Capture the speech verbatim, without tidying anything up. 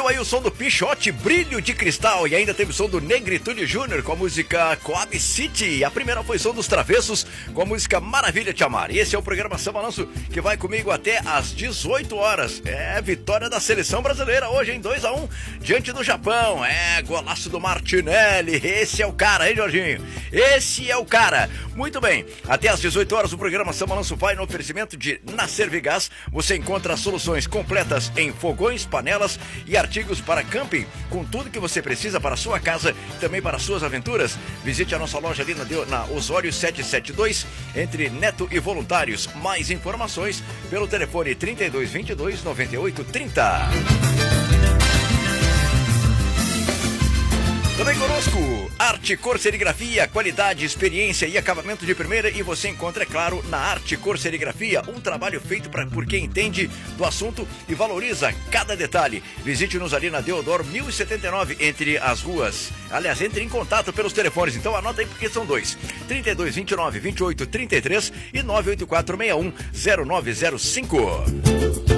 aí o som do Pichote, Brilho de Cristal, e ainda teve o som do Negritude Júnior com a música Coab City. A primeira foi o som dos Travessos com a música Maravilha Te Amar. E esse é o programa São Balanço que vai comigo até às dezoito horas. É vitória da seleção brasileira hoje em dois a um diante do Japão. É golaço do Martinelli. Esse é o cara, hein, Jorginho? Esse é o cara. Muito bem, até às dezoito horas o programa São Balanço vai no oferecimento de Nascer Vigás. Você encontra soluções completas em fogões, panelas e artigos para camping, com tudo que você precisa para a sua casa e também para as suas aventuras. Visite a nossa loja ali na, na Osório setecentos e setenta e dois, entre Neto e Voluntários. Mais informações pelo telefone trinta e dois, vinte e dois, noventa e oito, trinta. Também conosco, Arte Cor Serigrafia, qualidade, experiência e acabamento de primeira, e você encontra, é claro, na Arte Cor Serigrafia, um trabalho feito pra, por quem entende do assunto e valoriza cada detalhe. Visite-nos ali na Deodoro mil e setenta e nove, entre as ruas. Aliás, entre em contato pelos telefones, então anota aí porque são dois. trinta e dois, vinte e nove, vinte e oito, trinta e três e nove oito quatro, seis um, zero nove zero cinco.